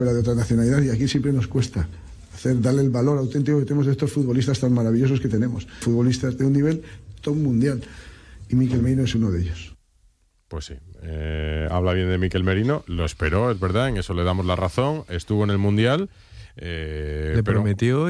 de otra nacionalidad, y aquí siempre nos cuesta darle el valor auténtico que tenemos de estos futbolistas tan maravillosos que tenemos. Futbolistas de un nivel top mundial, y Mikel Merino es uno de ellos. Pues sí, habla bien de Mikel Merino, lo esperó, es verdad, en eso le damos la razón, estuvo en el Mundial. Le prometió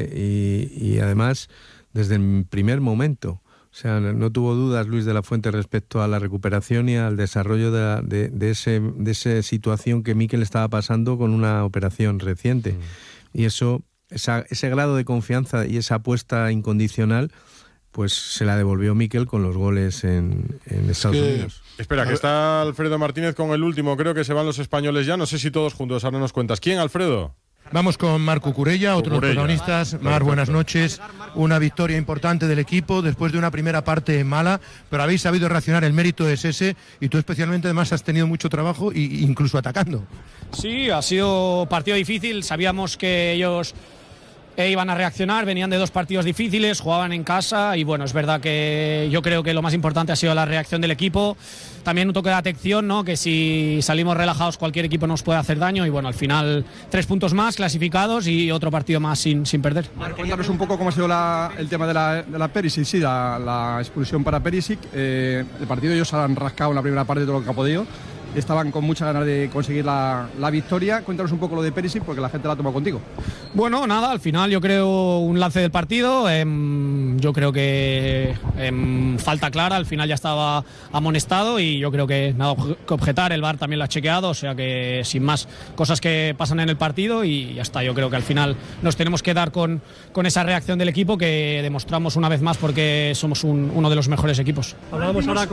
y además desde el primer momento. O sea, no tuvo dudas Luis de la Fuente respecto a la recuperación y al desarrollo de esa situación que Mikel estaba pasando con una operación reciente. Y ese grado de confianza y esa apuesta incondicional, pues se la devolvió Mikel con los goles en Estados Unidos. Espera, que está Alfredo Martínez con el último. Creo que se van los españoles ya. No sé si todos juntos. Ahora nos cuentas. ¿Quién, Alfredo? Vamos con Marc Cucurella, otro de los protagonistas. Marc, buenas noches. Una victoria importante del equipo después de una primera parte mala, pero habéis sabido reaccionar, el mérito es ese, y tú especialmente además has tenido mucho trabajo e incluso atacando. Sí, ha sido partido difícil, sabíamos que ellos iban a reaccionar, venían de 2 partidos difíciles, jugaban en casa y bueno, es verdad que yo creo que lo más importante ha sido la reacción del equipo, también un toque de atención, ¿no? Que si salimos relajados cualquier equipo nos puede hacer daño y bueno, al final 3 puntos más clasificados y otro partido más sin perder. Cuéntanos un poco cómo ha sido el tema de la Perisic, sí, la expulsión para Perisic, el partido ellos han rascado en la primera parte todo lo que ha podido. Estaban con muchas ganas de conseguir la victoria. Cuéntanos un poco lo de Perisic, porque la gente la ha tomado contigo. Bueno, nada, al final yo creo un lance del partido. Yo creo que falta clara, al final ya estaba amonestado y yo creo que nada que objetar. El VAR también lo ha chequeado, o sea que sin más, cosas que pasan en el partido y ya está. Yo creo que al final nos tenemos que dar con esa reacción del equipo que demostramos una vez más porque somos uno de los mejores equipos. Hablábamos ahora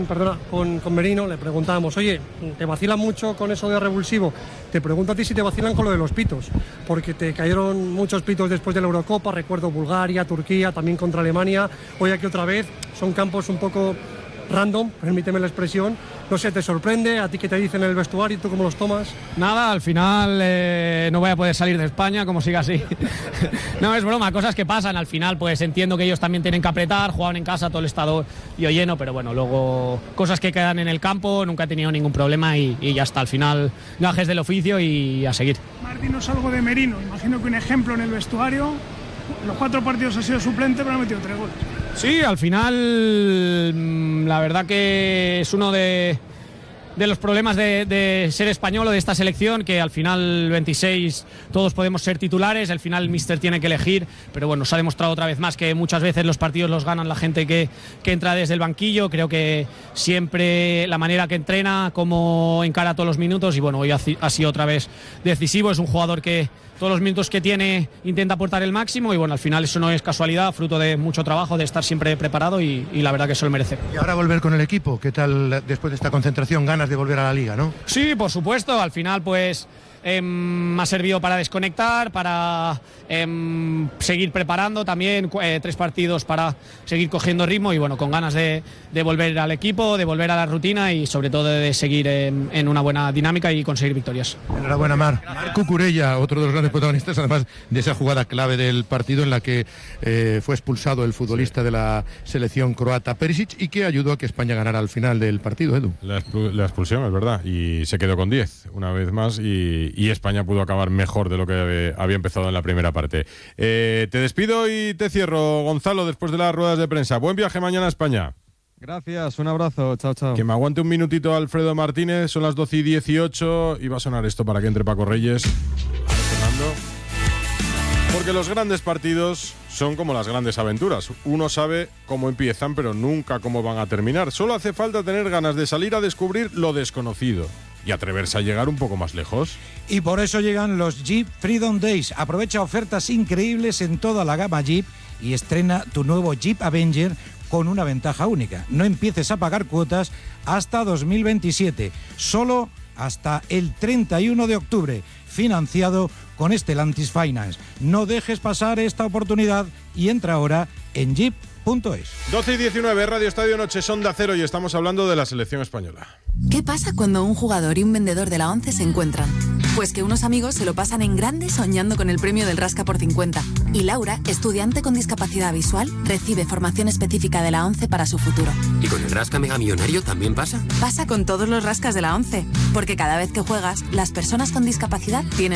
con Merino, le preguntábamos, oye, ¿te vacilan mucho con eso de revulsivo? Te pregunto a ti si te vacilan con lo de los pitos, porque te cayeron muchos pitos después de la Eurocopa, recuerdo Bulgaria, Turquía, también contra Alemania, hoy aquí otra vez, son campos un poco random, permíteme la expresión, no sé, ¿te sorprende? ¿A ti qué te dicen en el vestuario y tú cómo los tomas? Nada, al final no voy a poder salir de España como siga así. No, es broma, cosas que pasan, al final pues entiendo que ellos también tienen que apretar, jugaban en casa, todo el estadio lleno, pero bueno, luego cosas que quedan en el campo, nunca he tenido ningún problema y ya está, al final gajes del oficio y a seguir. Martín, algo de Merino, imagino que un ejemplo en el vestuario, los 4 partidos ha sido suplente pero ha metido 3 goles. Sí, al final la verdad que es uno de los problemas de ser español o de esta selección, que al final 26 todos podemos ser titulares, al final el míster tiene que elegir, pero bueno, se ha demostrado otra vez más que muchas veces los partidos los ganan la gente que entra desde el banquillo. Creo que siempre la manera que entrena, cómo encara todos los minutos y bueno, hoy ha sido otra vez decisivo, es un jugador que todos los minutos que tiene intenta aportar el máximo y bueno, al final eso no es casualidad, fruto de mucho trabajo, de estar siempre preparado y la verdad que eso lo merece. Y ahora volver con el equipo, ¿qué tal después de esta concentración? Ganas de volver a la Liga, ¿no? Sí, por supuesto, al final pues me ha servido para desconectar, para seguir preparando también 3 partidos para seguir cogiendo ritmo y bueno, con ganas de volver al equipo, de volver a la rutina y sobre todo de seguir en una buena dinámica y conseguir victorias. Enhorabuena, Marc. Cucurella, otro de los grandes protagonistas, además de esa jugada clave del partido en la que fue expulsado el futbolista de la selección croata Perisic y que ayudó a que España ganara al final del partido, Edu. La expulsión, es verdad, y se quedó con 10 una vez más y España pudo acabar mejor de lo que había empezado en la primera parte. Te despido y te cierro, Gonzalo, después de las ruedas de prensa. Buen viaje mañana a España. Gracias, un abrazo, chao, chao. Que me aguante un minutito Alfredo Martínez, son las 12:18 y va a sonar esto para que entre Paco Reyes. Porque los grandes partidos son como las grandes aventuras. Uno sabe cómo empiezan, pero nunca cómo van a terminar. Solo hace falta tener ganas de salir a descubrir lo desconocido y atreverse a llegar un poco más lejos. Y por eso llegan los Jeep Freedom Days. Aprovecha ofertas increíbles en toda la gama Jeep y estrena tu nuevo Jeep Avenger con una ventaja única. No empieces a pagar cuotas hasta 2027, solo hasta el 31 de octubre, financiado con Stellantis Finance. No dejes pasar esta oportunidad y entra ahora en jeep.es. 12:19, Radio Estadio Noche, Onda Cero y estamos hablando de la selección española. ¿Qué pasa cuando un jugador y un vendedor de la ONCE se encuentran? Pues que unos amigos se lo pasan en grande soñando con el premio del Rasca por 50. Y Laura, estudiante con discapacidad visual, recibe formación específica de la ONCE para su futuro. ¿Y con el Rasca Mega Millonario también pasa? Pasa con todos los rascas de la ONCE, porque cada vez que juegas, las personas con discapacidad tienen